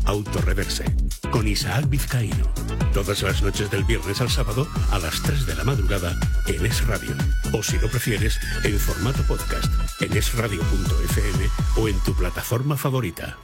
Autoreverse, con Isaac Vizcaíno. Todas las noches del viernes al sábado a las 3 de la madrugada en Es Radio. O si lo prefieres, en formato podcast, en esradio.fm o en tu plataforma favorita.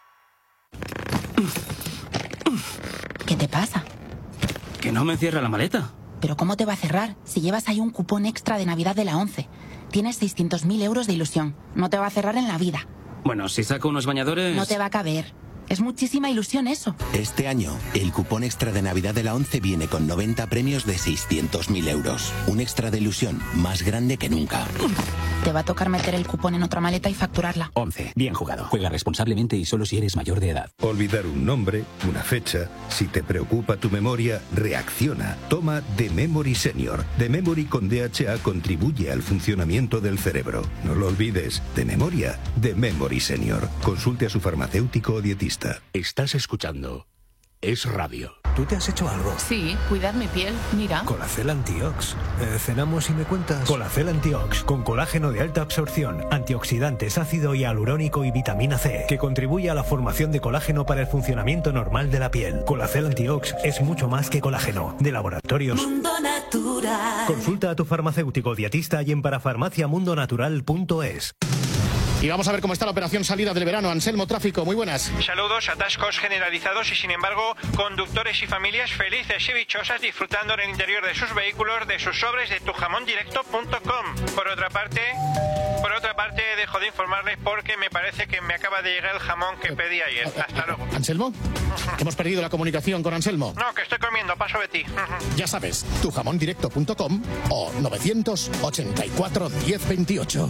¿Qué te pasa? Que no me cierra la maleta. ¿Pero cómo te va a cerrar si llevas ahí un cupón extra de Navidad de la 11? Tienes 600.000 euros de ilusión. No te va a cerrar en la vida. Bueno, si saco unos bañadores... No te va a caber. Es muchísima ilusión eso. Este año, el cupón extra de Navidad de la 11 viene con 90 premios de 600.000 euros. Un extra de ilusión más grande que nunca. Te va a tocar meter el cupón en otra maleta y facturarla. 11. Bien jugado. Juega responsablemente y solo si eres mayor de edad. Olvidar un nombre, una fecha. Si te preocupa tu memoria, reacciona. Toma The Memory Senior. The Memory con DHA contribuye al funcionamiento del cerebro. No lo olvides. De memoria, The Memory Senior. Consulte a su farmacéutico o dietista. Estás escuchando Es Radio. ¿Tú te has hecho algo? Sí, cuidar mi piel, mira. Colacel Antiox. Cenamos y me cuentas. Colacel Antiox, con colágeno de alta absorción, antioxidantes, ácido hialurónico y vitamina C, que contribuye a la formación de colágeno para el funcionamiento normal de la piel. Colacel Antiox es mucho más que colágeno. De Laboratorios Mundo Natural. Consulta a tu farmacéutico dietista y en parafarmaciamundonatural.es. Y vamos a ver cómo está la operación salida del verano. Anselmo Tráfico, muy buenas. Saludos, atascos generalizados y sin embargo conductores y familias felices y dichosas disfrutando en el interior de sus vehículos de sus sobres de tujamondirecto.com. Por otra parte dejo de informarles porque me parece que me acaba de llegar el jamón que pedí ayer. Hasta luego. ¿Anselmo? Hemos perdido la comunicación con Anselmo. No, que estoy comiendo, paso de ti. Ya sabes, tujamondirecto.com o 984 1028.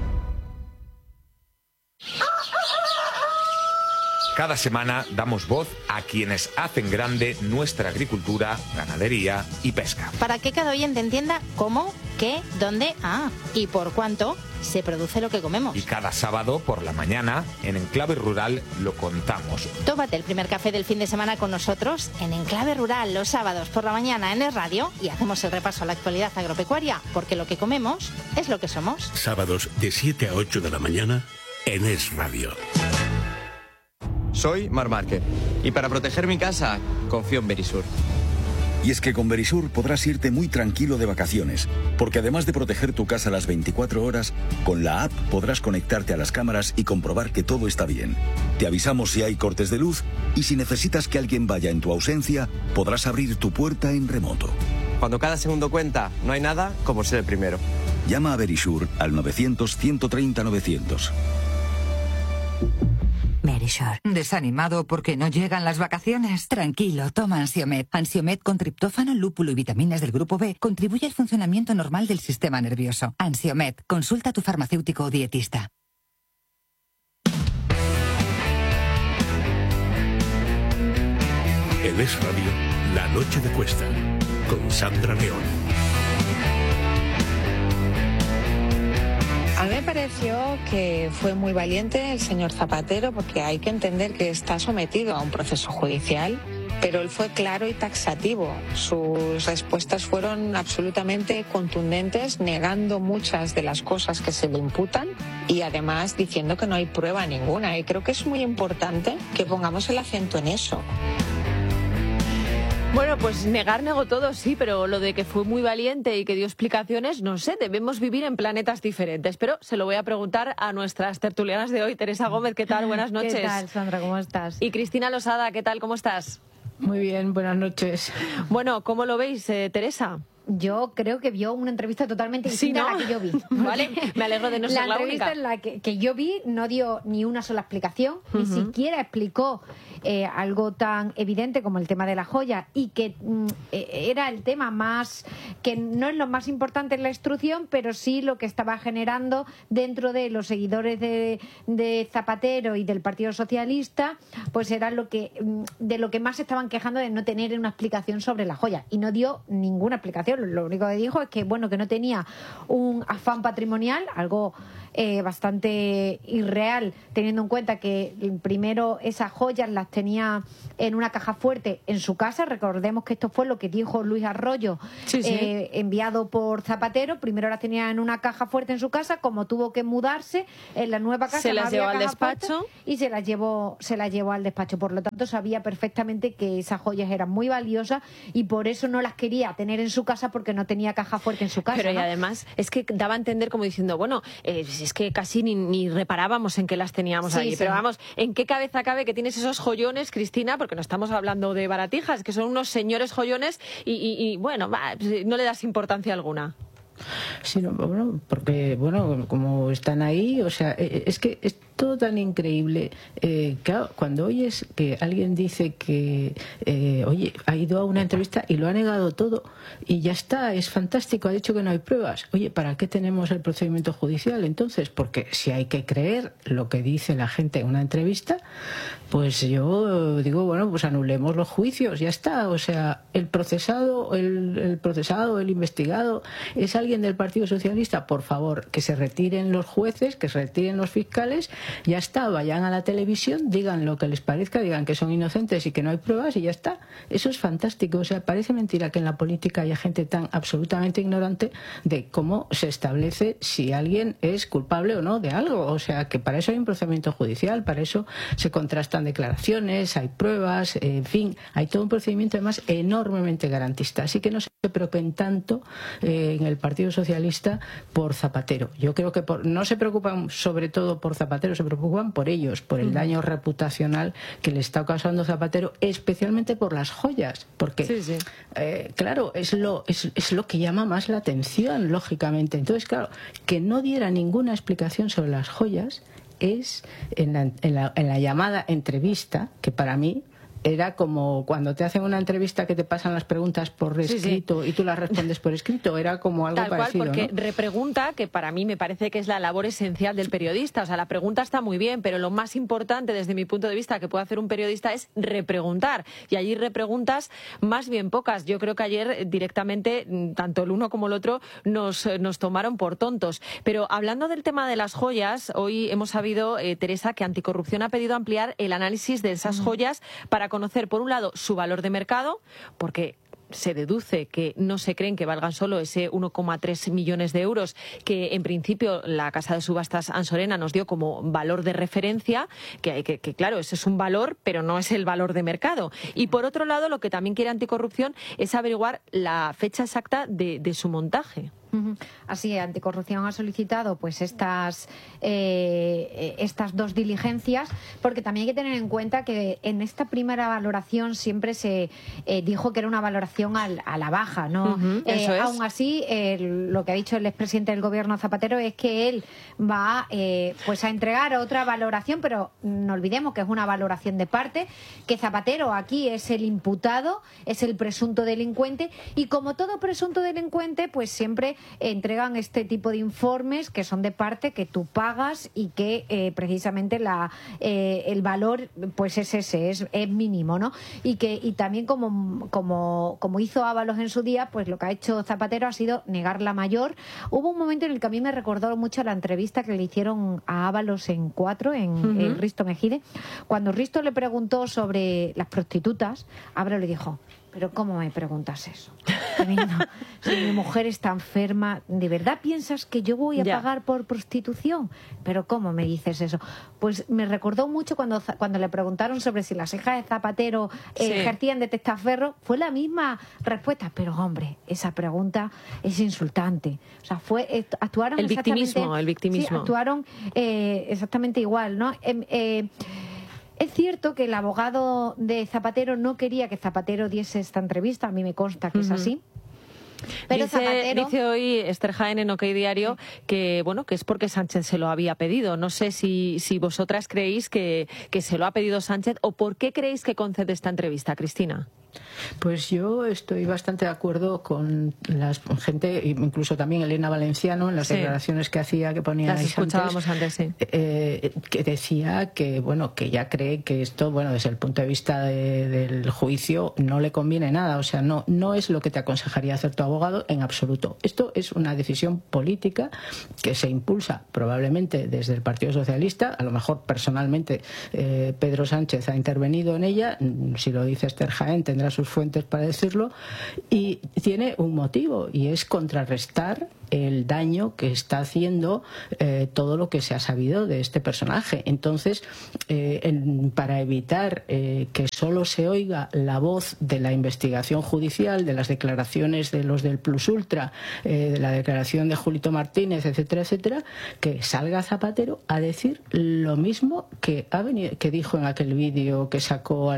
Cada semana damos voz a quienes hacen grande nuestra agricultura, ganadería y pesca. Para que cada oyente entienda cómo, qué, dónde, y por cuánto se produce lo que comemos. Y cada sábado por la mañana, en Enclave Rural, lo contamos. Tómate el primer café del fin de semana con nosotros en Enclave Rural los sábados por la mañana en Es Radio y hacemos el repaso a la actualidad agropecuaria, porque lo que comemos es lo que somos. Sábados de 7 a 8 de la mañana en Es Radio. Soy Mar Márquez y para proteger mi casa confío en Verisur. Y es que con Verisur podrás irte muy tranquilo de vacaciones, porque además de proteger tu casa las 24 horas, con la app podrás conectarte a las cámaras y comprobar que todo está bien. Te avisamos si hay cortes de luz y si necesitas que alguien vaya en tu ausencia, podrás abrir tu puerta en remoto. Cuando cada segundo cuenta, no hay nada como ser el primero. Llama a Verisur al 900-130-900. Verisur. ¿Desanimado porque no llegan las vacaciones? Tranquilo, toma Ansiomed. Ansiomed con triptófano, lúpulo y vitaminas del grupo B contribuye al funcionamiento normal del sistema nervioso. Ansiomed. Consulta a tu farmacéutico o dietista. En Es Radio, La Noche de Cuesta, con Sandra León. A mí me pareció que fue muy valiente el señor Zapatero, porque hay que entender que está sometido a un proceso judicial, pero él fue claro y taxativo. Sus respuestas fueron absolutamente contundentes, negando muchas de las cosas que se le imputan y además diciendo que no hay prueba ninguna. Y creo que es muy importante que pongamos el acento en eso. Bueno, pues negó todo, sí, pero lo de que fue muy valiente y que dio explicaciones, no sé, debemos vivir en planetas diferentes. Pero se lo voy a preguntar a nuestras tertulianas de hoy. Teresa Gómez, ¿qué tal? Buenas noches. ¿Qué tal, Sandra? ¿Cómo estás? Y Cristina Losada, ¿qué tal? ¿Cómo estás? Muy bien, buenas noches. Bueno, ¿cómo lo veis, Teresa? Yo creo que vio una entrevista totalmente distinta a la que yo vi. Vale, me alegro de no ser la única. La entrevista en la que yo vi no dio ni una sola explicación, ni siquiera explicó algo tan evidente como el tema de la joya, y que era el tema más, que no es lo más importante en la instrucción, pero sí lo que estaba generando dentro de los seguidores de Zapatero y del Partido Socialista, pues era de lo que más se estaban quejando, de no tener una explicación sobre la joya, y no dio ninguna explicación. Zapatero lo único que dijo es que, bueno, que no tenía un afán patrimonial, algo bastante irreal, teniendo en cuenta que primero esas joyas las tenía en una caja fuerte en su casa. Recordemos que esto fue lo que dijo Luis Arroyo, enviado por Zapatero. Primero las tenía en una caja fuerte en su casa, como tuvo que mudarse en la nueva casa, se las llevó al despacho y se las llevó al despacho. Por lo tanto, sabía perfectamente que esas joyas eran muy valiosas y por eso no las quería tener en su casa, porque no tenía caja fuerte en su casa. Pero ¿no? Y además es que daba a entender como diciendo, bueno, es que casi ni reparábamos en que las teníamos allí. Pero vamos, ¿en qué cabeza cabe que tienes esos joyones, Cristina? Porque no estamos hablando de baratijas, que son unos señores joyones y bueno, no le das importancia alguna. Sí, no, bueno, porque, bueno, como están ahí, o sea, es que es todo tan increíble. Claro, cuando oyes que alguien dice que, oye, ha ido a una entrevista y lo ha negado todo y ya está, es fantástico, ha dicho que no hay pruebas. Oye, ¿para qué tenemos el procedimiento judicial entonces? Porque si hay que creer lo que dice la gente en una entrevista, pues yo digo, bueno, pues anulemos los juicios, ya está. O sea, el procesado, el investigado es alguien del Partido Socialista, por favor, que se retiren los jueces, que se retiren los fiscales, ya está, vayan a la televisión, digan lo que les parezca, digan que son inocentes y que no hay pruebas y ya está. Eso es fantástico. O sea, parece mentira que en la política haya gente tan absolutamente ignorante de cómo se establece si alguien es culpable o no de algo. O sea, que para eso hay un procedimiento judicial, para eso se contrastan declaraciones, hay pruebas, en fin, hay todo un procedimiento además enormemente garantista. Así que no se preocupen tanto en el Partido Socialista por Zapatero. Yo creo que no se preocupan sobre todo por Zapatero, se preocupan por ellos, por el daño reputacional que le está causando Zapatero, especialmente por las joyas, porque claro, es lo que llama más la atención, lógicamente. Entonces, claro, que no diera ninguna explicación sobre las joyas es en la llamada entrevista, que para mí era como cuando te hacen una entrevista que te pasan las preguntas por escrito y tú las respondes por escrito, era como algo parecido. Tal cual, porque ¿no? Repregunta, que para mí me parece que es la labor esencial del periodista. O sea, la pregunta está muy bien, pero lo más importante desde mi punto de vista que puede hacer un periodista es repreguntar. Y allí repreguntas más bien pocas. Yo creo que ayer directamente, tanto el uno como el otro, nos tomaron por tontos. Pero hablando del tema de las joyas, hoy hemos sabido, Teresa, que Anticorrupción ha pedido ampliar el análisis de esas joyas para conocer, por un lado, su valor de mercado, porque se deduce que no se creen que valgan solo ese 1,3 millones de euros que en principio la casa de subastas Ansorena nos dio como valor de referencia, que claro, ese es un valor, pero no es el valor de mercado. Y por otro lado, lo que también quiere Anticorrupción es averiguar la fecha exacta de su montaje. Así es, Anticorrupción ha solicitado pues estas dos diligencias, porque también hay que tener en cuenta que en esta primera valoración siempre se dijo que era una valoración a la baja, ¿no? Eso es. Aún así, lo que ha dicho el expresidente del gobierno Zapatero es que él va pues a entregar otra valoración, pero no olvidemos que es una valoración de parte, que Zapatero aquí es el imputado, es el presunto delincuente, y como todo presunto delincuente, pues siempre entregan este tipo de informes que son de parte, que tú pagas y que precisamente el valor pues es ese, es mínimo, ¿no? Y también como hizo Ábalos en su día, pues lo que ha hecho Zapatero ha sido negar la mayor. Hubo un momento en el que a mí me recordó mucho la entrevista que le hicieron a Ábalos en 4, en Risto Mejide, cuando Risto le preguntó sobre las prostitutas. Ábalos le dijo: ¿pero cómo me preguntas eso? Si mi mujer está enferma, ¿de verdad piensas que yo voy a pagar por prostitución? ¿Pero cómo me dices eso? Pues me recordó mucho cuando le preguntaron sobre si las hijas de Zapatero ejercían de testaferro, fue la misma respuesta. Pero hombre, esa pregunta es insultante. O sea, actuaron el victimismo. Sí, actuaron exactamente igual, ¿no? Es cierto que el abogado de Zapatero no quería que Zapatero diese esta entrevista, a mí me consta que es así. Pero dice hoy Esther Jaén en OK Diario que es porque Sánchez se lo había pedido. No sé si vosotras creéis que se lo ha pedido Sánchez, o por qué creéis que concede esta entrevista, Cristina. Pues yo estoy bastante de acuerdo con la gente, incluso también Elena Valenciano, en las declaraciones que hacía, que ponía las escuchábamos antes, que decía que bueno, que ya cree que esto, bueno, desde el punto de vista del juicio no le conviene nada, o sea, no es lo que te aconsejaría hacer tu abogado en absoluto. Esto es una decisión política que se impulsa probablemente desde el Partido Socialista, a lo mejor personalmente Pedro Sánchez ha intervenido en ella, si lo dice Esther Jaén tendrá sus fuentes para decirlo, y tiene un motivo, y es contrarrestar el daño que está haciendo todo lo que se ha sabido de este personaje. Entonces, para evitar que solo se oiga la voz de la investigación judicial, de las declaraciones de los del Plus Ultra, de la declaración de Julito Martínez, etcétera, etcétera, que salga Zapatero a decir lo mismo que dijo en aquel vídeo que sacó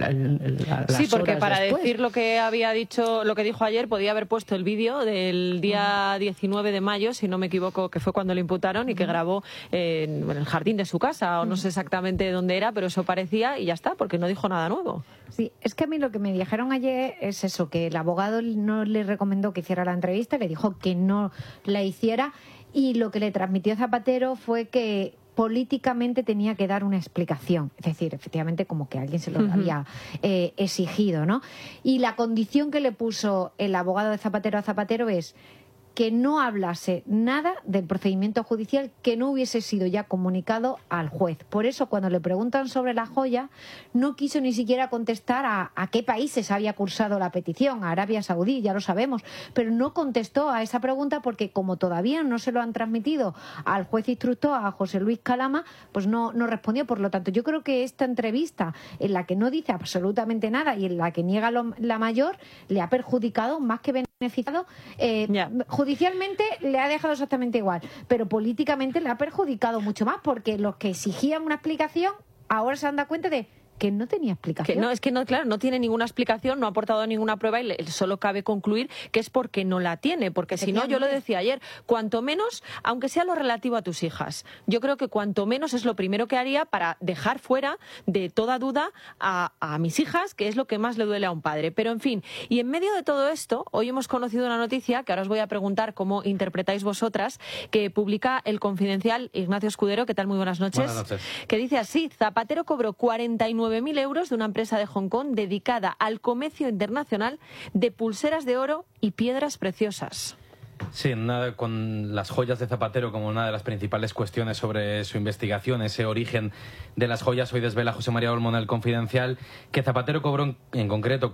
sí, porque para después. Decir lo que había dicho, lo que dijo ayer, podía haber puesto el vídeo del día 19 de mayo, si no me equivoco, que fue cuando lo imputaron y que grabó en el jardín de su casa, o no sé exactamente dónde era, pero eso parecía, y ya está, porque no dijo nada nuevo. Sí, es que a mí lo que me dijeron ayer es eso, que el abogado no le recomendó que hiciera la entrevista, le dijo que no la hiciera, y lo que le transmitió Zapatero fue que políticamente tenía que dar una explicación, es decir, efectivamente como que alguien se lo había exigido, ¿no? Y la condición que le puso el abogado de Zapatero a Zapatero es que no hablase nada del procedimiento judicial que no hubiese sido ya comunicado al juez. Por eso, cuando le preguntan sobre la joya, no quiso ni siquiera contestar a qué países había cursado la petición, a Arabia Saudí, ya lo sabemos, pero no contestó a esa pregunta porque como todavía no se lo han transmitido al juez instructor, a José Luis Calama, pues no respondió. Por lo tanto, yo creo que esta entrevista, en la que no dice absolutamente nada y en la que niega la mayor, le ha perjudicado más que beneficiado. Judicialmente le ha dejado exactamente igual, pero políticamente le ha perjudicado mucho más, porque los que exigían una explicación ahora se han dado cuenta de que no tenía explicación. Claro, no tiene ninguna explicación, no ha aportado ninguna prueba y solo cabe concluir que es porque no la tiene, porque si no, yo lo decía ayer, cuanto menos, aunque sea lo relativo a tus hijas, yo creo que cuanto menos es lo primero que haría para dejar fuera de toda duda a mis hijas, que es lo que más le duele a un padre. Pero en fin, y en medio de todo esto, hoy hemos conocido una noticia que ahora os voy a preguntar cómo interpretáis vosotras, que publica El Confidencial. Ignacio Escudero, ¿qué tal? Muy buenas noches. Buenas noches. Que dice así: Zapatero cobró 49.000 euros de una empresa de Hong Kong dedicada al comercio internacional de pulseras de oro y piedras preciosas. Sí, con las joyas de Zapatero como una de las principales cuestiones sobre su investigación, ese origen de las joyas. Hoy desvela José María Olmo en El Confidencial que Zapatero cobró en concreto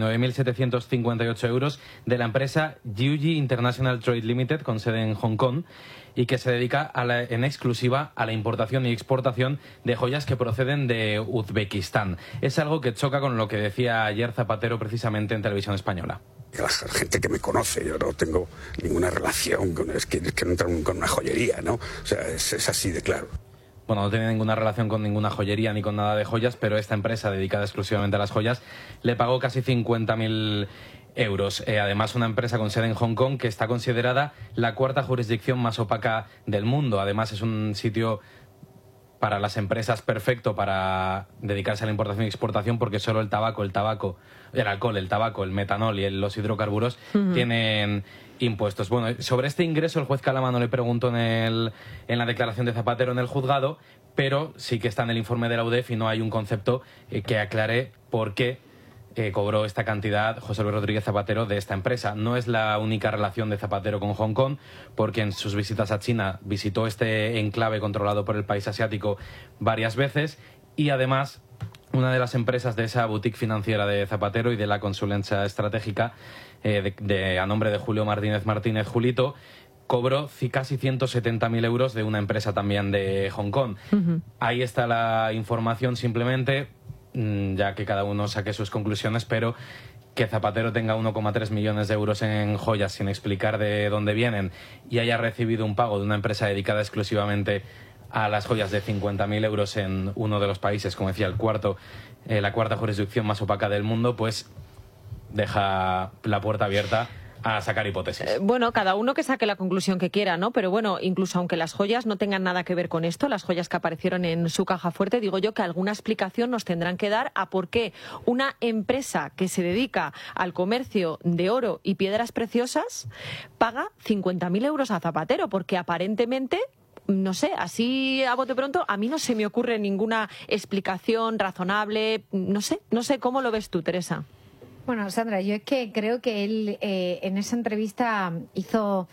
49.758 euros de la empresa Jiuji International Trade Limited, con sede en Hong Kong, y que se dedica en exclusiva a la importación y exportación de joyas que proceden de Uzbekistán. Es algo que choca con lo que decía ayer Zapatero precisamente en Televisión Española. La gente que me conoce, yo no tengo ninguna relación con... Es que no entro con una joyería, ¿no? O sea, es así de claro. Bueno, no tiene ninguna relación con ninguna joyería ni con nada de joyas, pero esta empresa dedicada exclusivamente a las joyas le pagó casi 50.000 euros. Además, una empresa con sede en Hong Kong que está considerada la cuarta jurisdicción más opaca del mundo. Además, es un sitio para las empresas perfecto para dedicarse a la importación y exportación, porque solo el alcohol, el tabaco, el metanol y los hidrocarburos tienen impuestos. Bueno, sobre este ingreso el juez Calama no le preguntó en la declaración de Zapatero en el juzgado, pero sí que está en el informe de la UDEF y no hay un concepto que aclare por qué cobró esta cantidad José Luis Rodríguez Zapatero de esta empresa. No es la única relación de Zapatero con Hong Kong, porque en sus visitas a China visitó este enclave controlado por el país asiático varias veces, y además una de las empresas de esa boutique financiera de Zapatero y de la consulencia estratégica a nombre de Julio Martínez Julito, cobró casi 170.000 euros de una empresa también de Hong Kong. Ahí está la información, simplemente, ya que cada uno saque sus conclusiones, pero que Zapatero tenga 1,3 millones de euros en joyas sin explicar de dónde vienen y haya recibido un pago de una empresa dedicada exclusivamente a las joyas de 50.000 euros en uno de los países, como decía, la cuarta jurisdicción más opaca del mundo, pues deja la puerta abierta a sacar hipótesis. Bueno, cada uno que saque la conclusión que quiera, ¿no? Pero bueno, incluso aunque las joyas no tengan nada que ver con esto, las joyas que aparecieron en su caja fuerte, digo yo que alguna explicación nos tendrán que dar a por qué una empresa que se dedica al comercio de oro y piedras preciosas paga 50.000 euros a Zapatero, porque aparentemente, no sé, así a bote pronto, a mí no se me ocurre ninguna explicación razonable. No sé cómo lo ves tú, Teresa. Bueno, Sandra, yo es que creo que él en esa entrevista hizo,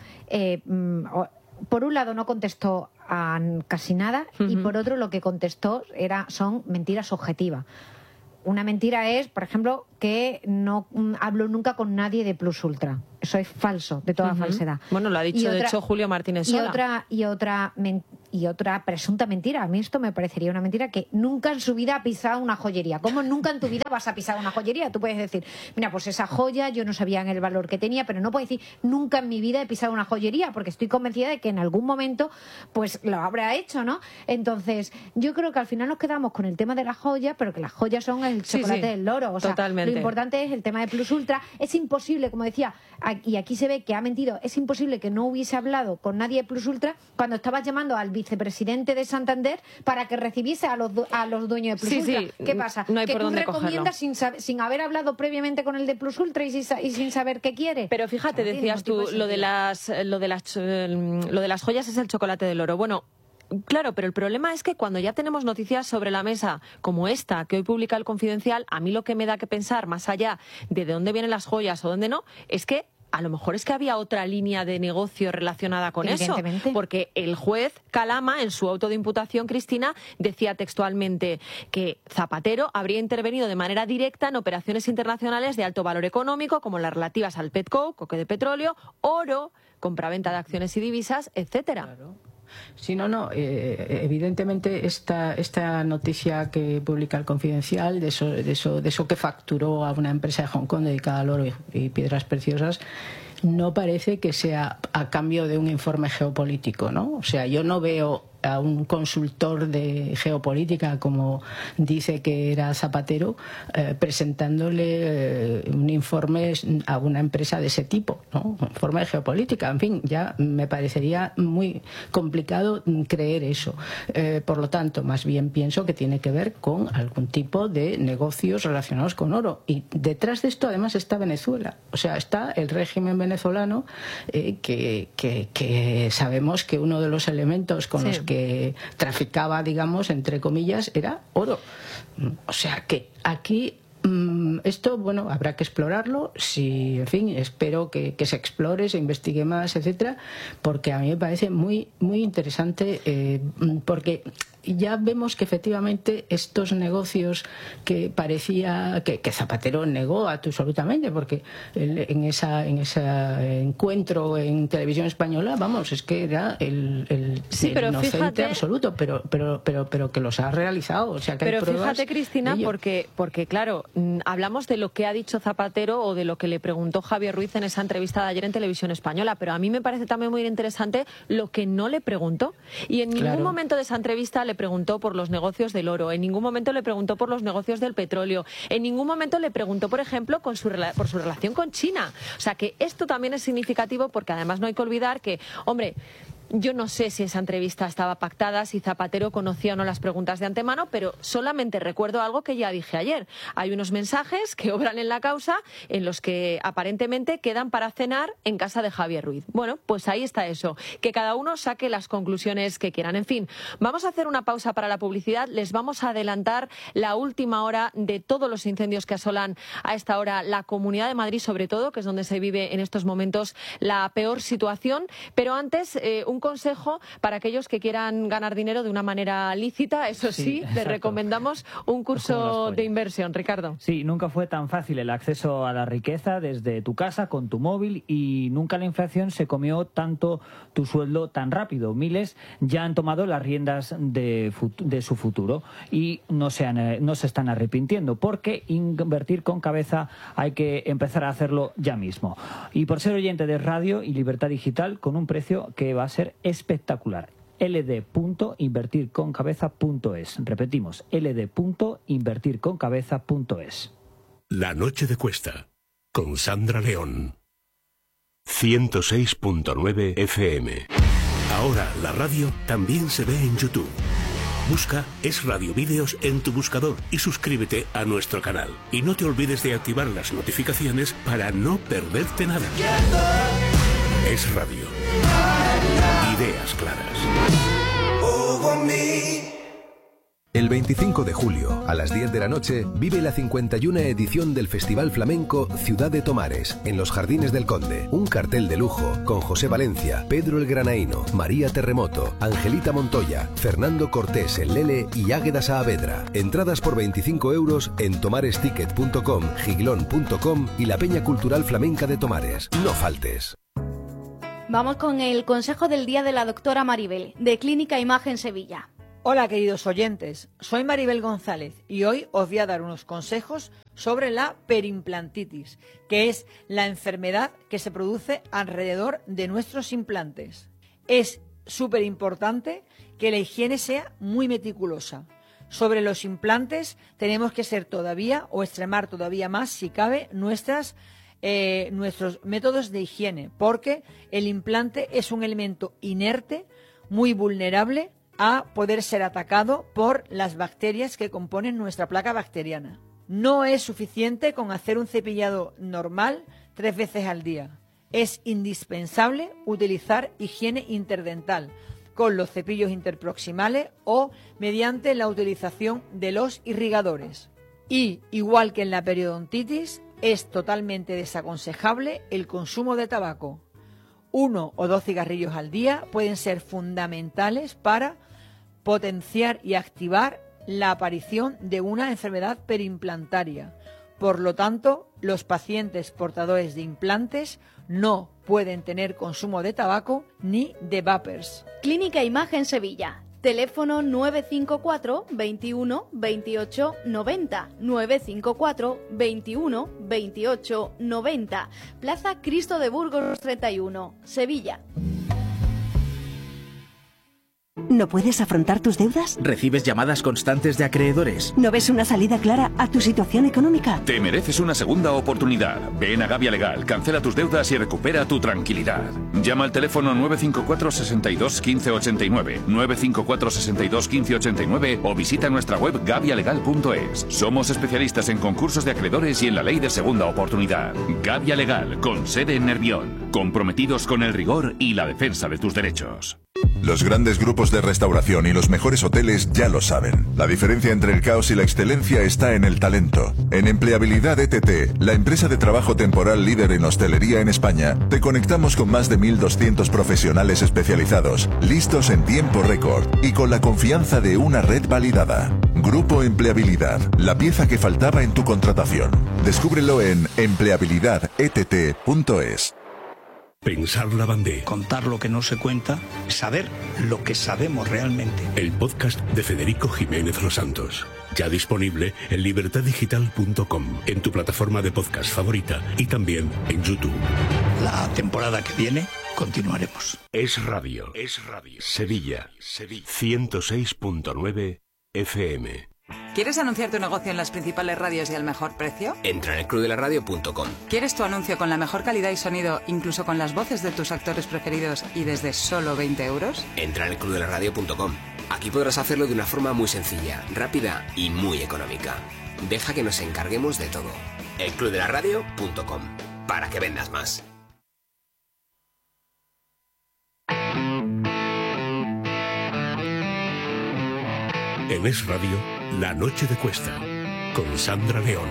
por un lado no contestó a casi nada y por otro lo que contestó son mentiras objetivas. Una mentira es, por ejemplo, que no hablo nunca con nadie de Plus Ultra. Eso es falso, de toda falsedad. Bueno, lo ha dicho, de hecho, Julio Martínez Sola. Y otra presunta mentira. A mí esto me parecería una mentira, que nunca en su vida ha pisado una joyería. ¿Cómo nunca en tu vida vas a pisar una joyería? Tú puedes decir, mira, pues esa joya yo no sabía en el valor que tenía, pero no puedes decir, nunca en mi vida he pisado una joyería, porque estoy convencida de que en algún momento pues lo habrá hecho, ¿no? Entonces, yo creo que al final nos quedamos con el tema de la joya, pero que las joyas son el chocolate del loro. O sea, totalmente. Lo importante es el tema de Plus Ultra. Es imposible, como decía, y aquí se ve que ha mentido, es imposible que no hubiese hablado con nadie de Plus Ultra cuando estabas llamando al vicepresidente de Santander para que recibiese a los dueños de Plus Ultra. ¿Qué pasa? No hay que por tú dónde recomiendas sin haber hablado previamente con el de Plus Ultra y sin saber qué quiere. Pero fíjate, decías tú, lo de las joyas es el chocolate del oro. Bueno, claro, pero el problema es que cuando ya tenemos noticias sobre la mesa como esta que hoy publica El Confidencial, a mí lo que me da que pensar, más allá de dónde vienen las joyas o dónde no, es que a lo mejor es que había otra línea de negocio relacionada con eso, porque el juez Calama, en su auto de imputación, Cristina, decía textualmente que Zapatero habría intervenido de manera directa en operaciones internacionales de alto valor económico, como las relativas al petcoke, coque de petróleo, oro, compraventa de acciones y divisas, etcétera. Claro. Sí, evidentemente esta noticia que publica El Confidencial de eso que facturó a una empresa de Hong Kong dedicada al oro y piedras preciosas, no parece que sea a cambio de un informe geopolítico, ¿no? O sea, yo no veo a un consultor de geopolítica, como dice que era Zapatero, presentándole un informe a una empresa de ese tipo, ¿no? Un informe de geopolítica. En fin, ya me parecería muy complicado creer eso. Por lo tanto, más bien pienso que tiene que ver con algún tipo de negocios relacionados con oro. Y detrás de esto, además, está Venezuela. O sea, está el régimen venezolano, que sabemos que uno de los elementos con los que traficaba, digamos, entre comillas, era oro. O sea que aquí esto, bueno, habrá que explorarlo. Si, en fin, espero que se explore, se investigue más, etcétera, porque a mí me parece muy, muy interesante, porque ya vemos que efectivamente estos negocios que parecía que Zapatero negó absolutamente, porque en ese encuentro en Televisión Española, vamos, es que era el inocente, fíjate, absoluto, pero que los ha realizado. O sea, que pero hay pruebas, fíjate, Cristina, porque claro, hablamos de lo que ha dicho Zapatero o de lo que le preguntó Javier Ruiz en esa entrevista de ayer en Televisión Española, pero a mí me parece también muy interesante lo que no le preguntó. Y en ningún momento de esa entrevista le preguntó por los negocios del oro, en ningún momento le preguntó por los negocios del petróleo, en ningún momento le preguntó, por ejemplo, por su relación con China. O sea, que esto también es significativo, porque además no hay que olvidar que, hombre, yo no sé si esa entrevista estaba pactada, si Zapatero conocía o no las preguntas de antemano, pero solamente recuerdo algo que ya dije ayer. Hay unos mensajes que obran en la causa en los que aparentemente quedan para cenar en casa de Javier Ruiz. Bueno, pues ahí está eso. Que cada uno saque las conclusiones que quieran. En fin, vamos a hacer una pausa para la publicidad. Les vamos a adelantar la última hora de todos los incendios que asolan a esta hora la Comunidad de Madrid, sobre todo, que es donde se vive en estos momentos la peor situación. Pero antes, un consejo para aquellos que quieran ganar dinero de una manera lícita. Eso sí, les recomendamos un curso de inversión. Ricardo. Sí, nunca fue tan fácil el acceso a la riqueza desde tu casa con tu móvil, y nunca la inflación se comió tanto tu sueldo tan rápido. Miles ya han tomado las riendas de su futuro y no se están arrepintiendo, porque invertir con cabeza hay que empezar a hacerlo ya mismo. Y por ser oyente de radio y Libertad Digital, con un precio que va a ser espectacular. ld.invertirconcabeza.es. Repetimos, ld.invertirconcabeza.es. La noche de Cuesta, con Sandra León. 106.9 FM. Ahora la radio también se ve en YouTube. Busca Es Radio Vídeos en tu buscador y suscríbete a nuestro canal. Y no te olvides de activar las notificaciones para no perderte nada. Es Radio. Ideas claras. El 25 de julio, a las 10 de la noche, vive la 51 edición del Festival Flamenco Ciudad de Tomares, en los Jardines del Conde. Un cartel de lujo con José Valencia, Pedro el Granaíno, María Terremoto, Angelita Montoya, Fernando Cortés el Lele y Águeda Saavedra. Entradas por 25 euros en tomaresticket.com, giglón.com y la Peña Cultural Flamenca de Tomares. No faltes. Vamos con el consejo del día de la doctora Maribel, de Clínica Imagen Sevilla. Hola queridos oyentes, soy Maribel González y hoy os voy a dar unos consejos sobre la perimplantitis, que es la enfermedad que se produce alrededor de nuestros implantes. Es súper importante que la higiene sea muy meticulosa. Sobre los implantes tenemos que ser todavía o extremar todavía más, si cabe, nuestros métodos de higiene, porque el implante es un elemento inerte, muy vulnerable a poder ser atacado por las bacterias que componen nuestra placa bacteriana. No es suficiente con hacer un cepillado normal 3 veces al día. Es indispensable utilizar higiene interdental con los cepillos interproximales o mediante la utilización de los irrigadores. Y, igual que en la periodontitis, es totalmente desaconsejable el consumo de tabaco. 1 o 2 cigarrillos al día pueden ser fundamentales para potenciar y activar la aparición de una enfermedad perimplantaria. Por lo tanto, los pacientes portadores de implantes no pueden tener consumo de tabaco ni de vapers. Clínica Imagen Sevilla. Teléfono 954 21 28 90, 954 21 28 90, Plaza Cristo de Burgos 31, Sevilla. ¿No puedes afrontar tus deudas? ¿Recibes llamadas constantes de acreedores? ¿No ves una salida clara a tu situación económica? Te mereces una segunda oportunidad. Ven a Gavia Legal, cancela tus deudas y recupera tu tranquilidad. Llama al teléfono 954 62 15 89, 954 62 15 89 o visita nuestra web gavialegal.es. Somos especialistas en concursos de acreedores y en la ley de segunda oportunidad. Gavia Legal, con sede en Nervión. Comprometidos con el rigor y la defensa de tus derechos. Los grandes grupos de restauración y los mejores hoteles ya lo saben. La diferencia entre el caos y la excelencia está en el talento. En Empleabilidad ETT, la empresa de trabajo temporal líder en hostelería en España, te conectamos con más de 1.200 profesionales especializados, listos en tiempo récord y con la confianza de una red validada. Grupo Empleabilidad, la pieza que faltaba en tu contratación. Descúbrelo en empleabilidadett.es. Pensar la Bandé. Contar lo que no se cuenta, saber lo que sabemos realmente. El podcast de Federico Jiménez Los Santos. Ya disponible en libertaddigital.com, en tu plataforma de podcast favorita y también en YouTube. La temporada que viene continuaremos. Es Radio. Sevilla. 106.9 FM. ¿Quieres anunciar tu negocio en las principales radios y al mejor precio? Entra en elclubdelaradio.com. ¿Quieres tu anuncio con la mejor calidad y sonido, incluso con las voces de tus actores preferidos y desde solo 20 euros? Entra en elclubdelaradio.com. Aquí podrás hacerlo de una forma muy sencilla, rápida y muy económica. Deja que nos encarguemos de todo. elclubdelaradio.com. Para que vendas más. En Es Radio, La Noche de Cuesta, con Sandra León.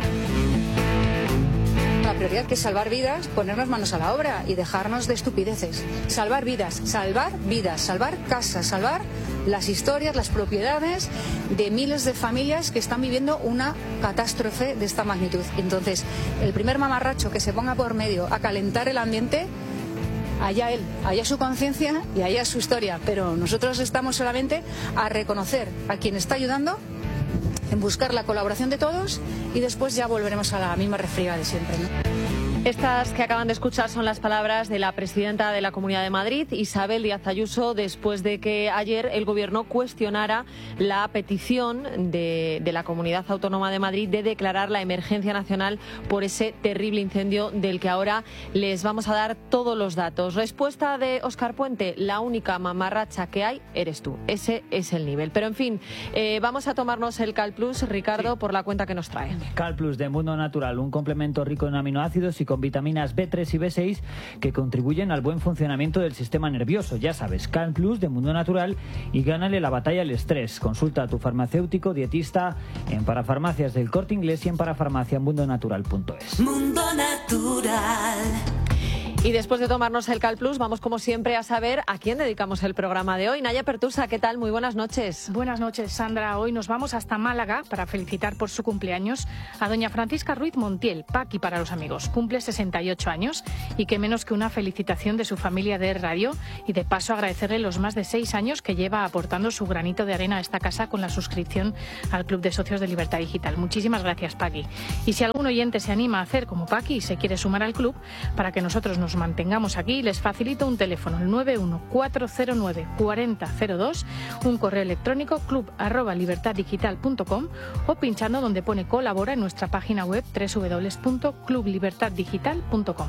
La prioridad que es salvar vidas, ponernos manos a la obra y dejarnos de estupideces. Salvar vidas, salvar casas, salvar las historias, las propiedades de miles de familias que están viviendo una catástrofe de esta magnitud. Entonces, el primer mamarracho que se ponga por medio a calentar el ambiente, allá él, allá su conciencia y allá su historia, pero nosotros estamos solamente a reconocer a quien está ayudando, en buscar la colaboración de todos y después ya volveremos a la misma refriega de siempre, ¿no? Estas que acaban de escuchar son las palabras de la presidenta de la Comunidad de Madrid, Isabel Díaz Ayuso, después de que ayer el Gobierno cuestionara la petición de la Comunidad Autónoma de Madrid de declarar la emergencia nacional por ese terrible incendio del que ahora les vamos a dar todos los datos. Respuesta de Óscar Puente: la única mamarracha que hay eres tú. Ese es el nivel. Pero en fin, vamos a tomarnos el Cal Plus, Ricardo, por la cuenta que nos trae. Cal Plus de Mundo Natural, un complemento rico en aminoácidos y con vitaminas B3 y B6 que contribuyen al buen funcionamiento del sistema nervioso. Ya sabes, Cal Plus de Mundo Natural y gánale la batalla al estrés. Consulta a tu farmacéutico dietista en Parafarmacias del Corte Inglés y en parafarmaciamundonatural.es. Mundo Natural. Y después de tomarnos el Cal Plus, vamos como siempre a saber a quién dedicamos el programa de hoy. Naya Pertusa, ¿qué tal? Muy buenas noches. Buenas noches, Sandra. Hoy nos vamos hasta Málaga para felicitar por su cumpleaños a doña Francisca Ruiz Montiel, Paqui para los amigos. Cumple 68 años y qué menos que una felicitación de su familia de radio y de paso agradecerle los más de 6 años que lleva aportando su granito de arena a esta casa con la suscripción al Club de Socios de Libertad Digital. Muchísimas gracias, Paqui. Y si algún oyente se anima a hacer como Paqui y se quiere sumar al club, para que nosotros nos mantengamos aquí, les facilito un teléfono, el 914094002, un correo electrónico club@libertaddigital.com o pinchando donde pone colabora en nuestra página web www.clublibertaddigital.com.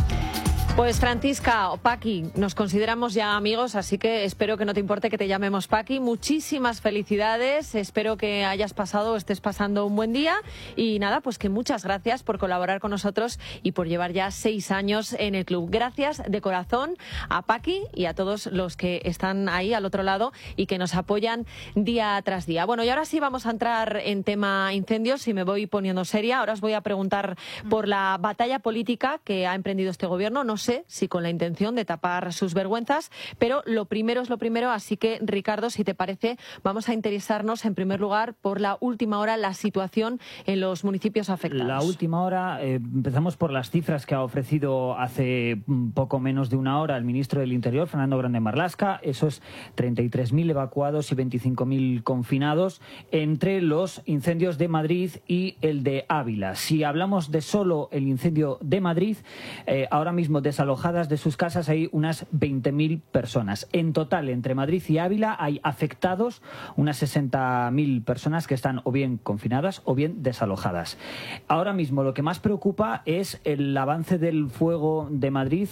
Pues Francisca o Paqui, nos consideramos ya amigos, así que espero que no te importe que te llamemos Paqui. Muchísimas felicidades, espero que hayas pasado o estés pasando un buen día y nada, pues que muchas gracias por colaborar con nosotros y por llevar ya 6 años en el club. Gracias de corazón a Paqui y a todos los que están ahí al otro lado y que nos apoyan día tras día. Bueno, y ahora sí vamos a entrar en tema incendios y me voy poniendo seria. Ahora os voy a preguntar por la batalla política que ha emprendido este gobierno. No sé si con la intención de tapar sus vergüenzas, pero lo primero es lo primero, así que Ricardo, si te parece, vamos a interesarnos en primer lugar por la última hora, la situación en los municipios afectados. La última hora, empezamos por las cifras que ha ofrecido hace poco menos de una hora el ministro del Interior, Fernando Grande Marlaska, esos 33.000 evacuados y 25.000 confinados entre los incendios de Madrid y el de Ávila. Si hablamos de solo el incendio de Madrid, ahora mismo desalojadas de sus casas hay unas 20.000 personas. En total, entre Madrid y Ávila hay afectados unas 60.000 personas que están o bien confinadas o bien desalojadas. Ahora mismo lo que más preocupa es el avance del fuego de Madrid,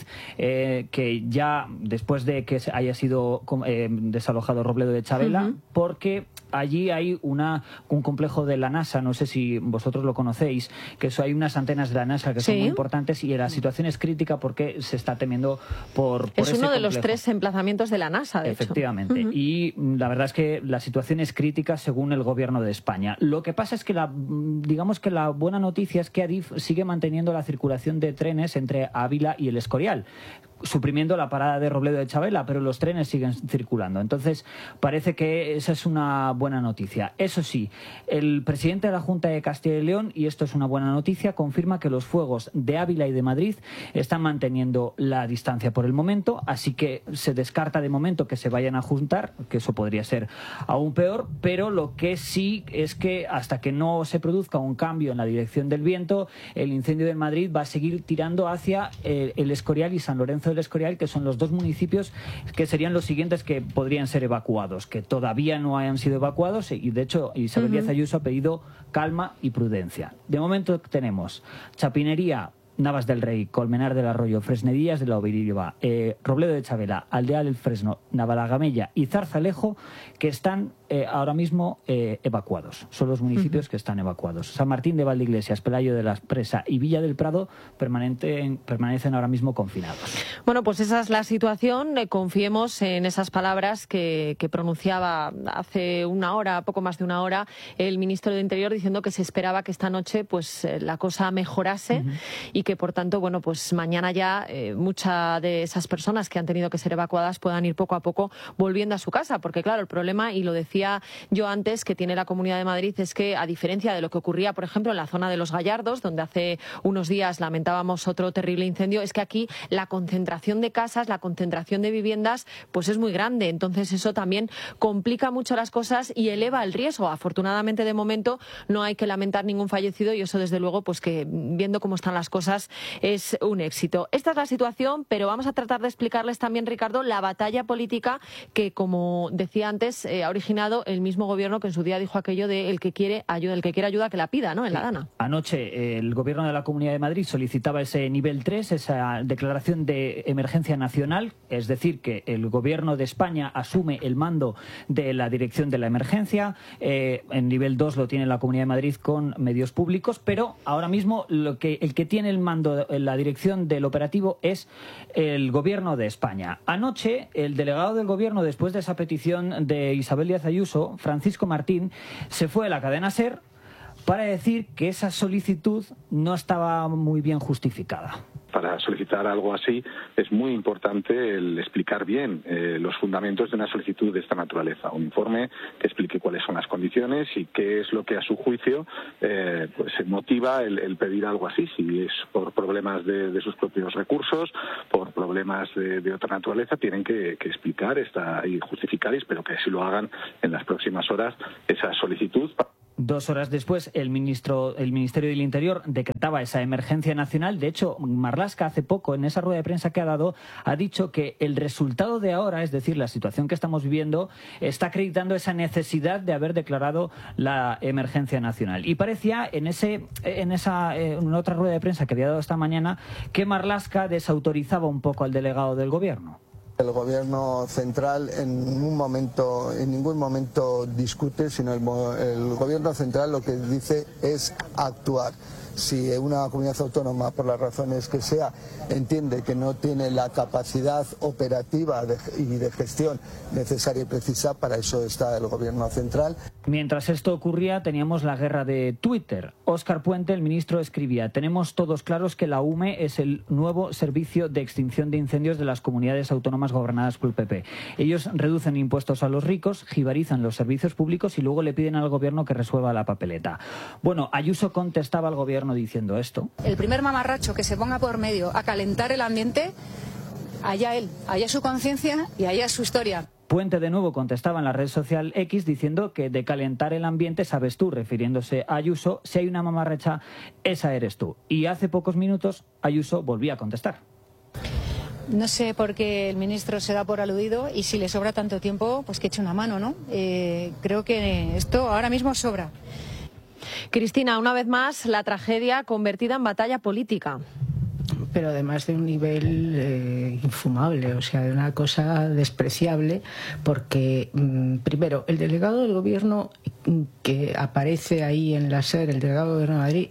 que ya después de que haya sido desalojado Robledo de Chabela, porque allí hay un complejo de la NASA, no sé si vosotros lo conocéis, que hay unas antenas de la NASA que son muy importantes y la situación es crítica porque se está temiendo por es ese uno de los complejo. 3 emplazamientos de la NASA, de Efectivamente. hecho. Y la verdad es que la situación es crítica según el gobierno de España. Lo que pasa es que digamos que la buena noticia es que Adif sigue manteniendo la circulación de trenes entre Ávila y el Escorial, suprimiendo la parada de Robledo de Chabela, pero los trenes siguen circulando. Entonces, parece que esa es una buena noticia. Eso sí, el presidente de la Junta de Castilla y León, y esto es una buena noticia, confirma que los fuegos de Ávila y de Madrid están manteniendo la distancia por el momento, así que se descarta de momento que se vayan a juntar, que eso podría ser aún peor, pero lo que sí es que hasta que no se produzca un cambio en la dirección del viento, el incendio de Madrid va a seguir tirando hacia el Escorial y San Lorenzo del Escorial, que son los 2 municipios que serían los siguientes que podrían ser evacuados, que todavía no hayan sido evacuados, y de hecho Isabel Díaz Ayuso ha pedido calma y prudencia. De momento tenemos Chapinería, Navas del Rey, Colmenar del Arroyo, Fresnedillas de la Obirioba, Robledo de Chabela, Aldeal el Fresno, Navalagamella y Zarzalejo, que están ahora mismo evacuados. Son los municipios que están evacuados. San Martín de Valdeiglesias, Pelayo de la Presa y Villa del Prado permanecen ahora mismo confinados. Bueno, pues esa es la situación. Confiemos en esas palabras que pronunciaba hace una hora, poco más de una hora, el ministro de Interior, diciendo que se esperaba que esta noche pues la cosa mejorase y que, por tanto, bueno, pues mañana ya muchas de esas personas que han tenido que ser evacuadas puedan ir poco a poco volviendo a su casa, porque claro, el problema, y lo decía yo antes, que tiene la Comunidad de Madrid es que, a diferencia de lo que ocurría, por ejemplo, en la zona de Los Gallardos, donde hace unos días lamentábamos otro terrible incendio, es que aquí la concentración de casas, la concentración de viviendas, pues es muy grande. Entonces eso también complica mucho las cosas y eleva el riesgo. Afortunadamente, de momento, no hay que lamentar ningún fallecido y eso, desde luego, pues que viendo cómo están las cosas, cosas es un éxito. Esta es la situación, pero vamos a tratar de explicarles también, Ricardo, la batalla política que, como decía antes, ha originado el mismo gobierno que en su día dijo aquello de el que quiere ayuda que la pida, ¿no? En la Dana. Anoche el gobierno de la Comunidad de Madrid solicitaba ese nivel 3, esa declaración de emergencia nacional, es decir, que el gobierno de España asume el mando de la dirección de la emergencia. En nivel 2 lo tiene la Comunidad de Madrid con medios públicos, pero ahora mismo el que tiene el mando, la dirección del operativo es el gobierno de España. Anoche el delegado del gobierno, después de esa petición de Isabel Díaz Ayuso, Francisco Martín, se fue a la cadena SER para decir que esa solicitud no estaba muy bien justificada. Para solicitar algo así es muy importante el explicar bien los fundamentos de una solicitud de esta naturaleza. Un informe que explique cuáles son las condiciones y qué es lo que a su juicio pues motiva el pedir algo así. Si es por problemas de sus propios recursos, por problemas de otra naturaleza, tienen que explicar y justificar, y espero que así lo hagan en las próximas horas, esa solicitud. 2 horas después, el Ministerio del Interior decretaba esa emergencia nacional. De hecho, Marlaska hace poco, en esa rueda de prensa que ha dado, ha dicho que el resultado de ahora, es decir, la situación que estamos viviendo, está acreditando esa necesidad de haber declarado la emergencia nacional. Y parecía, en otra rueda de prensa que había dado esta mañana, que Marlaska desautorizaba un poco al delegado del gobierno. El gobierno central en ningún momento discute, sino el gobierno central lo que dice es actuar. Si una comunidad autónoma, por las razones que sea, entiende que no tiene la capacidad operativa y de gestión necesaria y precisa, para eso está el gobierno central. Mientras esto ocurría, teníamos la guerra de Twitter. Óscar Puente, el ministro, escribía: tenemos todos claros que la UME es el nuevo servicio de extinción de incendios de las comunidades autónomas gobernadas por el PP. Ellos reducen impuestos a los ricos, jibarizan los servicios públicos y luego le piden al gobierno que resuelva la papeleta. Bueno, Ayuso contestaba al gobierno diciendo esto. El primer mamarracho que se ponga por medio a calentar el ambiente, allá él, allá su conciencia y allá su historia. Puente de nuevo contestaba en la red social X diciendo que de calentar el ambiente sabes tú, refiriéndose a Ayuso. Si hay una mamarracha, esa eres tú. Y hace pocos minutos Ayuso volvía a contestar. No sé por qué el ministro se da por aludido, y si le sobra tanto tiempo, pues que eche una mano, ¿no? Creo que esto ahora mismo sobra. Cristina, una vez más, la tragedia convertida en batalla política. Pero además de un nivel infumable, o sea, de una cosa despreciable, porque primero, el delegado del gobierno que aparece ahí en la SER, el delegado del gobierno de Madrid,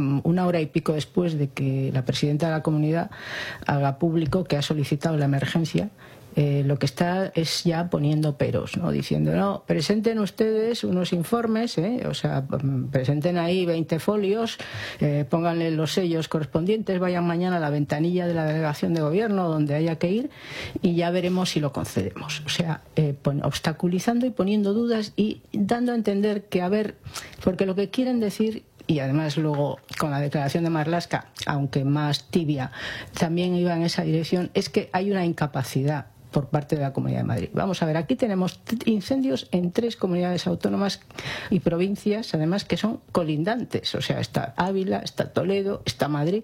1 hora y pico después de que la presidenta de la comunidad haga público que ha solicitado la emergencia, lo que está es ya poniendo peros, ¿no? Diciendo, no, presenten ustedes unos informes, o sea, presenten ahí 20 folios, pónganle los sellos correspondientes, vayan mañana a la ventanilla de la delegación de gobierno donde haya que ir y ya veremos si lo concedemos. O sea, obstaculizando y poniendo dudas y dando a entender que, a ver, porque lo que quieren decir, y además luego con la declaración de Marlaska, aunque más tibia, también iba en esa dirección, es que hay una incapacidad por parte de la Comunidad de Madrid. Vamos a ver, aquí tenemos incendios en 3 comunidades autónomas y provincias, además, que son colindantes. O sea, está Ávila, está Toledo, está Madrid.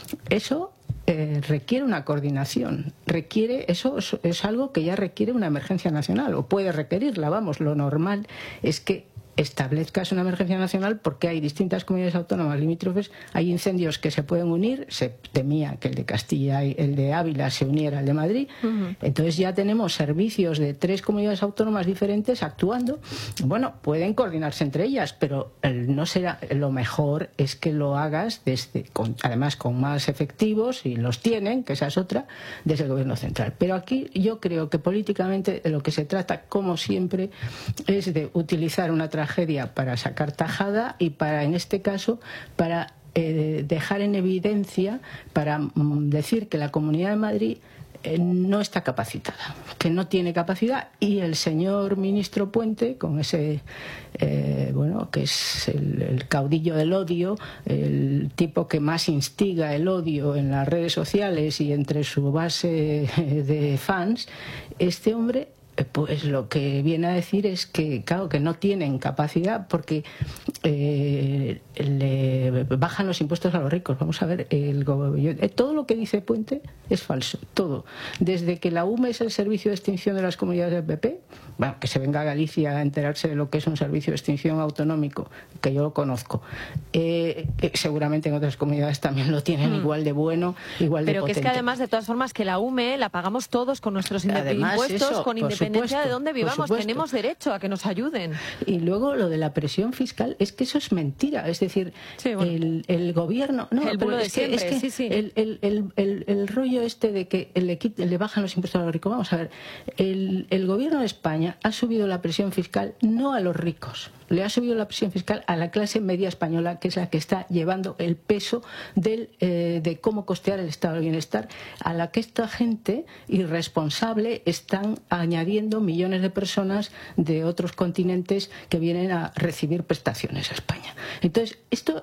Eso requiere una coordinación. Eso es algo que ya requiere una emergencia nacional, o puede requerirla. Vamos, lo normal es que establezcas una emergencia nacional porque hay distintas comunidades autónomas limítrofes, hay incendios que se pueden unir, se temía que el de Castilla y el de Ávila se uniera al de Madrid, entonces ya tenemos servicios de 3 comunidades autónomas diferentes actuando. Bueno, pueden coordinarse entre ellas, pero no será, lo mejor es que lo hagas además con más efectivos, y los tienen, que esa es otra, desde el gobierno central. Pero aquí yo creo que políticamente de lo que se trata, como siempre, es de utilizar una tragedia para sacar tajada y para, en este caso, para dejar en evidencia, para decir que la Comunidad de Madrid no está capacitada, que no tiene capacidad, y el señor ministro Puente, con ese, que es el caudillo del odio, el tipo que más instiga el odio en las redes sociales y entre su base de fans, este hombre Pues lo que viene a decir es que, claro, que no tienen capacidad porque le bajan los impuestos a los ricos. Vamos a ver, todo lo que dice Puente es falso, todo. Desde que la UME es el servicio de extinción de las comunidades del PP, bueno, que se venga a Galicia a enterarse de lo que es un servicio de extinción autonómico, que yo lo conozco. Seguramente en otras comunidades también lo tienen igual de bueno, igual de potente. Pero que es que además, de todas formas, que la UME la pagamos todos con nuestros impuestos, con independencia de dónde vivamos, tenemos derecho a que nos ayuden. Y luego lo de la presión fiscal, es que eso es mentira, es decir, sí, bueno, el gobierno, no, el pero de es siempre, que sí, sí. El rollo este de que le bajan los impuestos a los ricos, vamos a ver, el gobierno de España ha subido la presión fiscal no a los ricos, le ha subido la presión fiscal a la clase media española, que es la que está llevando el peso de cómo costear el estado de bienestar, a la que esta gente irresponsable están añadiendo millones de personas de otros continentes que vienen a recibir prestaciones a España. Entonces, esto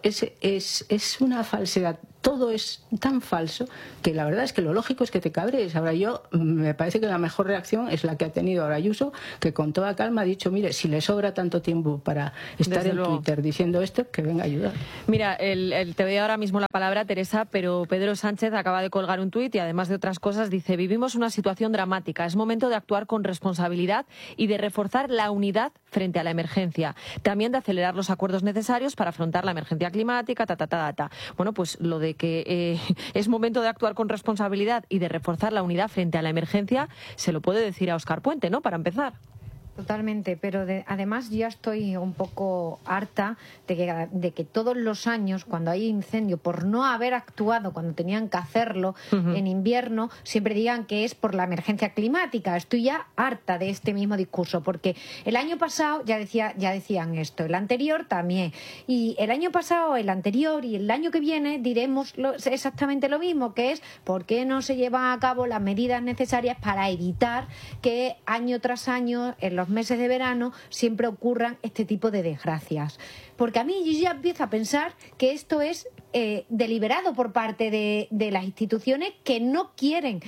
es una falsedad. Todo es tan falso que la verdad es que lo lógico es que te cabrees. Ahora me parece que la mejor reacción es la que ha tenido ahora Ayuso, que con toda calma ha dicho, mire, si le sobra tanto tiempo para estar en Twitter diciendo esto, que venga a ayudar. Mira, te doy ahora mismo la palabra, Teresa, pero Pedro Sánchez acaba de colgar un tuit y además de otras cosas dice: vivimos una situación dramática, es momento de actuar con responsabilidad y de reforzar la unidad frente a la emergencia, también de acelerar los acuerdos necesarios para afrontar la emergencia climática, Bueno, pues lo de que es momento de actuar con responsabilidad y de reforzar la unidad frente a la emergencia, se lo puede decir a Óscar Puente, ¿no?, para empezar. Totalmente, pero además ya estoy un poco harta de que todos los años, cuando hay incendio, por no haber actuado cuando tenían que hacerlo en invierno, siempre digan que es por la emergencia climática. Estoy ya harta de este mismo discurso, porque el año pasado ya decían esto, el anterior también, y el año pasado, el anterior y el año que viene diremos exactamente lo mismo, que es por qué no se llevan a cabo las medidas necesarias para evitar que año tras año en los meses de verano siempre ocurran este tipo de desgracias. Porque a mí yo ya empiezo a pensar que esto es deliberado por parte de las instituciones que no quieren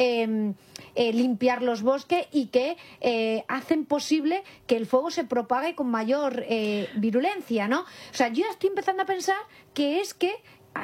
limpiar los bosques y que hacen posible que el fuego se propague con mayor virulencia, ¿no? O sea, yo ya estoy empezando a pensar que es que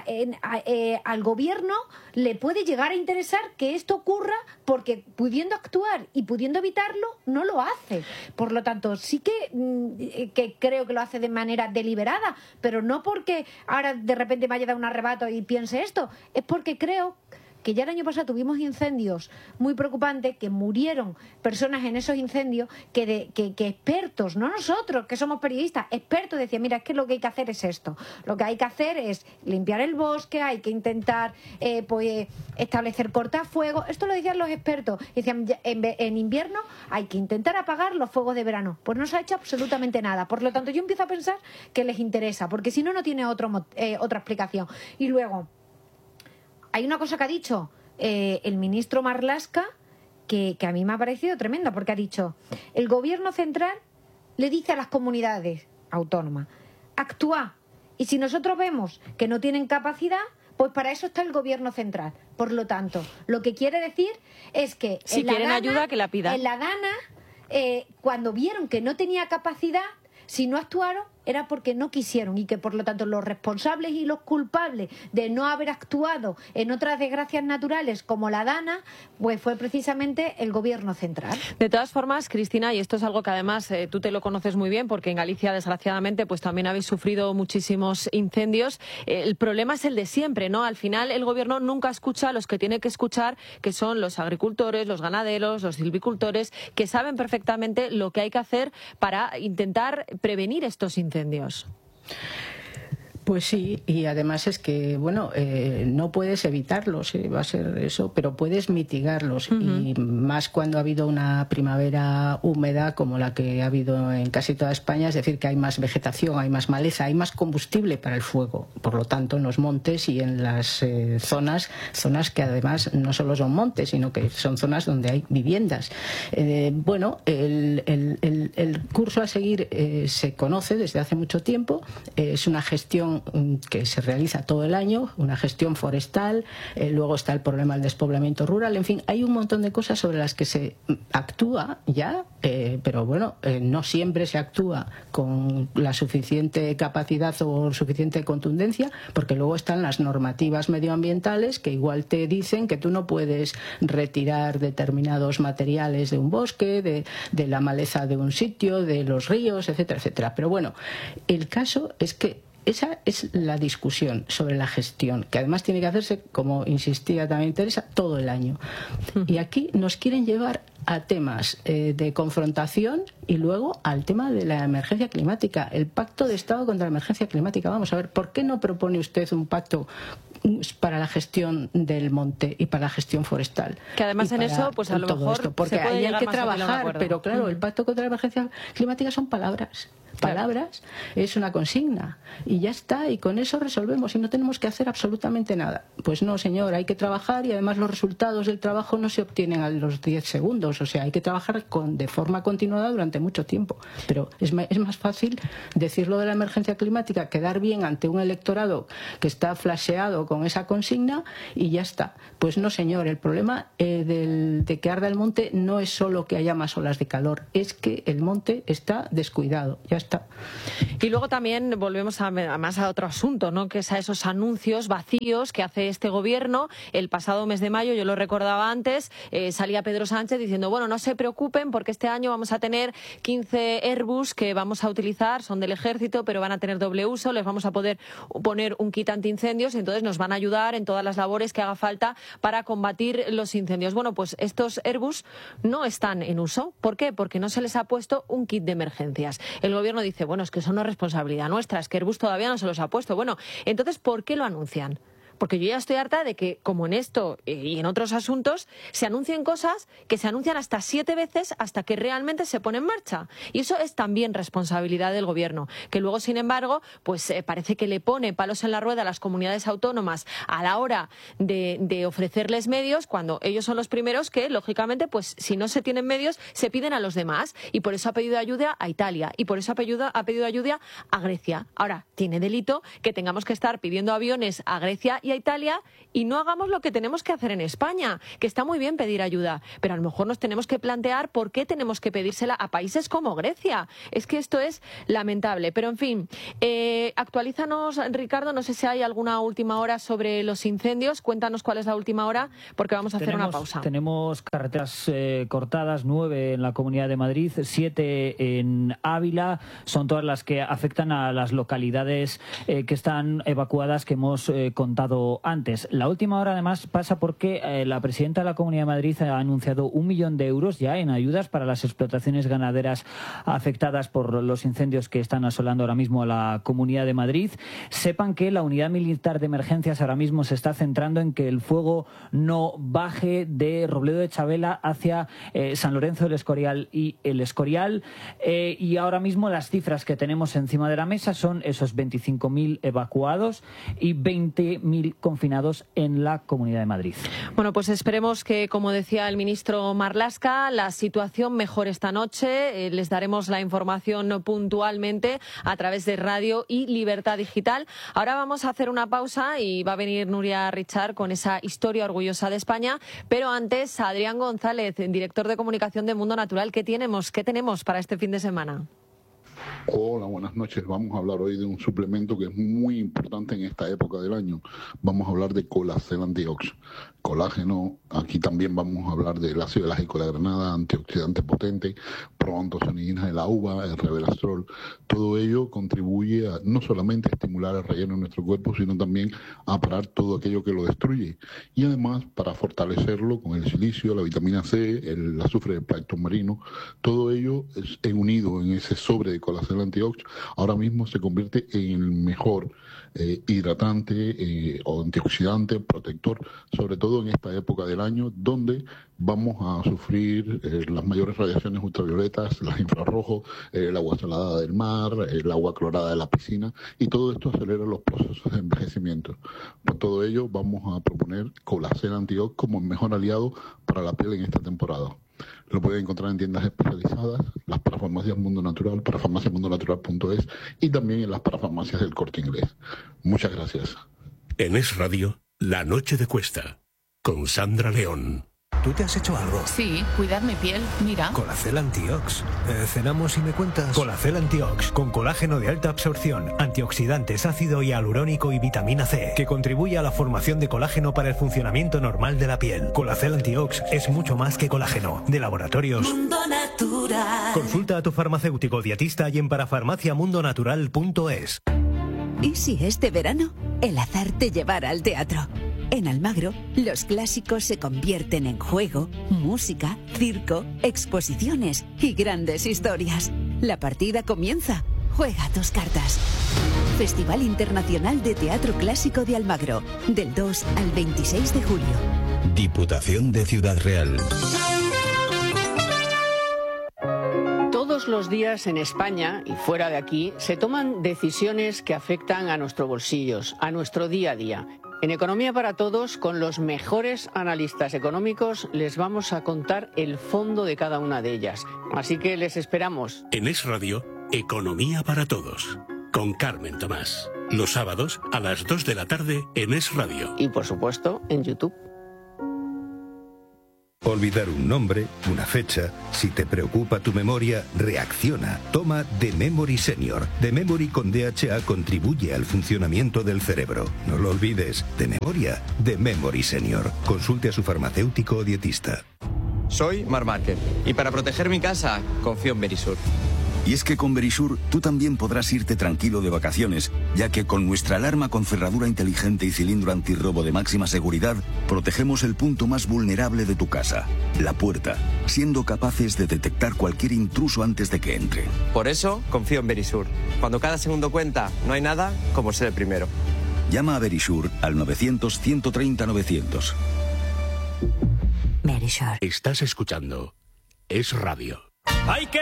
al gobierno le puede llegar a interesar que esto ocurra, porque pudiendo actuar y pudiendo evitarlo no lo hace. Por lo tanto, sí que creo que lo hace de manera deliberada, pero no porque ahora de repente me haya dado un arrebato y piense esto, es porque creo que ya el año pasado tuvimos incendios muy preocupantes, que murieron personas en esos incendios, que expertos, no nosotros que somos periodistas, expertos decían, mira, es que lo que hay que hacer es esto, lo que hay que hacer es limpiar el bosque, hay que intentar establecer cortafuegos. Esto lo decían los expertos, decían, en invierno hay que intentar apagar los fuegos de verano. Pues no se ha hecho absolutamente nada. Por lo tanto, yo empiezo a pensar que les interesa, porque si no, no tiene otra explicación. Y luego, hay una cosa que ha dicho el ministro Marlaska que a mí me ha parecido tremenda, porque ha dicho: el gobierno central le dice a las comunidades autónomas, actúa, y si nosotros vemos que no tienen capacidad, pues para eso está el gobierno central. Por lo tanto, lo que quiere decir es que si quieren ayuda, que la pidan. En la Dana, cuando vieron que no tenía capacidad, si no actuaron, era porque no quisieron, y que por lo tanto los responsables y los culpables de no haber actuado en otras desgracias naturales como la Dana, pues fue precisamente el gobierno central. De todas formas, Cristina, y esto es algo que además tú te lo conoces muy bien, porque en Galicia desgraciadamente pues también habéis sufrido muchísimos incendios, el problema es el de siempre, ¿no? Al final el gobierno nunca escucha a los que tiene que escuchar, que son los agricultores, los ganaderos, los silvicultores, que saben perfectamente lo que hay que hacer para intentar prevenir estos incendios. Pues sí, y además es que, bueno, no puedes evitarlos, va a ser eso, pero puedes mitigarlos. Y más cuando ha habido una primavera húmeda como la que ha habido en casi toda España, es decir, que hay más vegetación, hay más maleza, hay más combustible para el fuego. Por lo tanto, en los montes y en las zonas que además no solo son montes, sino que son zonas donde hay viviendas. Bueno, el curso a seguir se conoce desde hace mucho tiempo, es una gestión gestión que se realiza todo el año, una gestión forestal, luego está el problema del despoblamiento rural, en fin, hay un montón de cosas sobre las que se actúa ya, pero bueno, no siempre se actúa con la suficiente capacidad o suficiente contundencia, porque luego están las normativas medioambientales que igual te dicen que tú no puedes retirar determinados materiales de un bosque, de la maleza de un sitio, de los ríos, etcétera, etcétera. Pero bueno, el caso es que esa es la discusión sobre la gestión, que además tiene que hacerse, como insistía también Teresa, todo el año. Y aquí nos quieren llevar a temas de confrontación y luego al tema de la emergencia climática, el pacto de Estado contra la emergencia climática. Vamos a ver, ¿por qué no propone usted un pacto para la gestión del monte y para la gestión forestal? Que además en eso, pues a lo mejor esto, porque se puede ahí hay llegar que más fácil a un trabajar, acuerdo. pero claro, el pacto contra la emergencia climática son palabras. Palabras, es una consigna y ya está, y con eso resolvemos y no tenemos que hacer absolutamente nada. Pues no, señor, hay que trabajar y además los resultados del trabajo no se obtienen a los 10 segundos, o sea, hay que trabajar de forma continuada durante mucho tiempo. Pero es más fácil decirlo de la emergencia climática, quedar bien ante un electorado que está flasheado con esa consigna y ya está. Pues no, señor, el problema de que arda el monte no es solo que haya más olas de calor, es que el monte está descuidado, ya está. Y luego también volvemos a otro asunto, ¿no? Que es a esos anuncios vacíos que hace este gobierno. El pasado mes de mayo, yo lo recordaba antes, salía Pedro Sánchez diciendo, bueno, no se preocupen porque este año vamos a tener 15 Airbus que vamos a utilizar, son del ejército, pero van a tener doble uso, les vamos a poder poner un kit antiincendios y entonces nos van a ayudar en todas las labores que haga falta para combatir los incendios. Bueno, pues estos Airbus no están en uso. ¿Por qué? Porque no se les ha puesto un kit de emergencias. El gobierno dice, bueno, es que eso no es responsabilidad nuestra, es que Airbus todavía no se los ha puesto. Bueno, entonces, ¿por qué lo anuncian? Porque yo ya estoy harta de que, como en esto y en otros asuntos, se anuncien cosas que se anuncian hasta 7 veces hasta que realmente se pone en marcha. Y eso es también responsabilidad del gobierno, que luego, sin embargo, pues parece que le pone palos en la rueda a las comunidades autónomas a la hora de ofrecerles medios, cuando ellos son los primeros que, lógicamente, pues si no se tienen medios, se piden a los demás. Y por eso ha pedido ayuda a Italia y por eso ha pedido ayuda a Grecia. Ahora, tiene delito que tengamos que estar pidiendo aviones a Grecia y a Italia y no hagamos lo que tenemos que hacer en España, que está muy bien pedir ayuda, pero a lo mejor nos tenemos que plantear por qué tenemos que pedírsela a países como Grecia. Es que esto es lamentable, pero en fin, actualízanos, Ricardo, no sé si hay alguna última hora sobre los incendios, cuéntanos cuál es la última hora, porque vamos a hacer una pausa. Tenemos carreteras cortadas, 9 en la Comunidad de Madrid, 7 en Ávila, son todas las que afectan a las localidades que están evacuadas, que hemos contado antes. La última hora además pasa porque la presidenta de la Comunidad de Madrid ha anunciado 1 millón de euros ya en ayudas para las explotaciones ganaderas afectadas por los incendios que están asolando ahora mismo a la Comunidad de Madrid. Sepan que la unidad militar de emergencias ahora mismo se está centrando en que el fuego no baje de Robledo de Chabela hacia San Lorenzo del Escorial y el Escorial, y ahora mismo las cifras que tenemos encima de la mesa son esos 25.000 evacuados y 20.000 confinados en la Comunidad de Madrid. Bueno, pues esperemos que, como decía el ministro Marlaska, la situación mejore esta noche. Les daremos la información puntualmente a través de Radio y Libertad Digital. Ahora vamos a hacer una pausa y va a venir Nuria Richard con esa historia orgullosa de España, pero antes Adrián González, director de comunicación de Mundo Natural. ¿Qué tenemos para este fin de semana? Hola, buenas noches. Vamos a hablar hoy de un suplemento que es muy importante en esta época del año. Vamos a hablar de Colacel Antiox. Colágeno, aquí también vamos a hablar del ácido elágico de la granada, antioxidante potente, proantocianinas de la uva, el resveratrol. Todo ello contribuye a no solamente a estimular el relleno de nuestro cuerpo, sino también a parar todo aquello que lo destruye. Y además, para fortalecerlo con el silicio, la vitamina C, el azufre del plancton marino, todo ello es unido en ese sobre de Colacel Antiox. Ahora mismo se convierte en el mejor hidratante o antioxidante, protector, sobre todo en esta época del año donde vamos a sufrir las mayores radiaciones ultravioletas, los infrarrojos, el agua salada del mar, el agua clorada de la piscina, y todo esto acelera los procesos de envejecimiento. Por todo ello vamos a proponer Colacel Antiox como el mejor aliado para la piel en esta temporada. Lo pueden encontrar en tiendas especializadas, las parafarmacias Mundo Natural, parafarmaciamundonatural.es y también en las parafarmacias del Corte Inglés. Muchas gracias. En Es Radio, La Noche de Cuesta, con Sandra León. ¿Tú te has hecho algo? Sí, cuidar mi piel, mira. Colacel Antiox. Cenamos y me cuentas. Colacel Antiox, con colágeno de alta absorción, antioxidantes, ácido hialurónico y vitamina C, que contribuye a la formación de colágeno para el funcionamiento normal de la piel. Colacel Antiox es mucho más que colágeno. De Laboratorios Mundo Natural. Consulta a tu farmacéutico dietista y en parafarmaciamundonatural.es. ¿Y si este verano el azar te llevara al teatro? En Almagro, los clásicos se convierten en juego, música, circo, exposiciones y grandes historias. La partida comienza. Juega tus cartas. Festival Internacional de Teatro Clásico de Almagro, del 2 al 26 de julio. Diputación de Ciudad Real. Todos los días en España y fuera de aquí se toman decisiones que afectan a nuestros bolsillos, a nuestro día a día. En Economía para Todos, con los mejores analistas económicos, les vamos a contar el fondo de cada una de ellas. Así que les esperamos. En Es Radio, Economía para Todos, con Carmen Tomás. Los sábados a las 2 de la tarde en Es Radio. Y por supuesto, en YouTube. Olvidar un nombre, una fecha, si te preocupa tu memoria, reacciona. Toma The Memory Senior. The Memory con DHA contribuye al funcionamiento del cerebro. No lo olvides, de memoria, The Memory Senior. Consulte a su farmacéutico o dietista. Soy Marc Márquez y para proteger mi casa confío en Verisur. Y es que con Verisur tú también podrás irte tranquilo de vacaciones, ya que con nuestra alarma con cerradura inteligente y cilindro antirrobo de máxima seguridad, protegemos el punto más vulnerable de tu casa, la puerta, siendo capaces de detectar cualquier intruso antes de que entre. Por eso confío en Verisur. Cuando cada segundo cuenta, no hay nada como ser el primero. Llama a Verisur al 900-130-900. Verisur. Estás escuchando Es Radio. ¡Hay que